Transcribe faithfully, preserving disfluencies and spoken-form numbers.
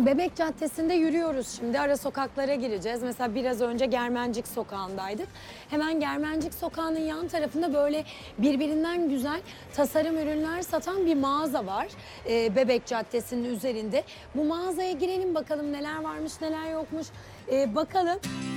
Bebek Caddesi'nde yürüyoruz şimdi. Ara sokaklara gireceğiz. Mesela biraz önce Germencik Sokağı'ndaydık. Hemen Germencik Sokağı'nın yan tarafında böyle birbirinden güzel tasarım ürünler satan bir mağaza var. Ee, Bebek Caddesi'nin üzerinde. Bu mağazaya girelim bakalım neler varmış neler yokmuş. Ee, bakalım.